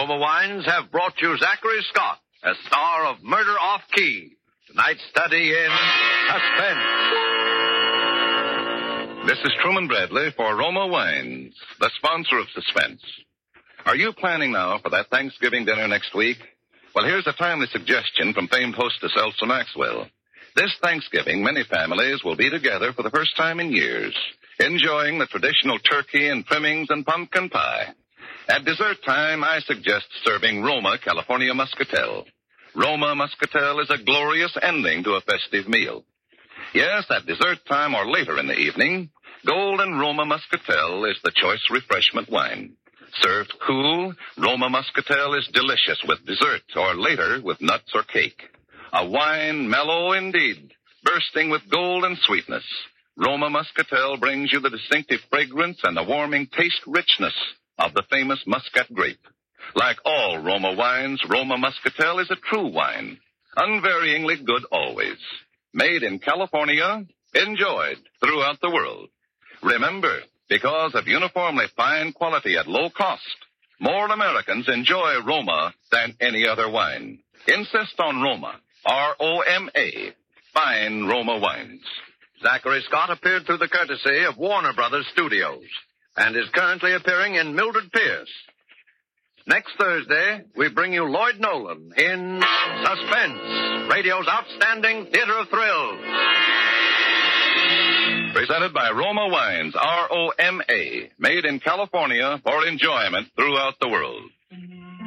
Roma Wines have brought you Zachary Scott as star of Murder Off Key. Tonight's study in suspense. This is Truman Bradley for Roma Wines, the sponsor of Suspense. Are you planning now for that Thanksgiving dinner next week? Well, here's a timely suggestion from famed hostess Elsa Maxwell. This Thanksgiving, many families will be together for the first time in years, enjoying the traditional turkey and trimmings and pumpkin pie. At dessert time, I suggest serving Roma California Muscatel. Roma Muscatel is a glorious ending to a festive meal. Yes, at dessert time or later in the evening, Golden Roma Muscatel is the choice refreshment wine. Served cool, Roma Muscatel is delicious with dessert or later with nuts or cake. A wine mellow indeed, bursting with golden sweetness. Roma Muscatel brings you the distinctive fragrance and the warming taste richness of the famous Muscat grape. Like all Roma wines, Roma Muscatel is a true wine, unvaryingly good always. Made in California, enjoyed throughout the world. Remember, because of uniformly fine quality at low cost, more Americans enjoy Roma than any other wine. Insist on Roma, R-O-M-A, fine Roma wines. Zachary Scott appeared through the courtesy of Warner Brothers Studios and is currently appearing in Mildred Pierce. Next Thursday, we bring you Lloyd Nolan in Suspense, radio's outstanding theater of thrills. Presented by Roma Wines, R-O-M-A, made in California for enjoyment throughout the world.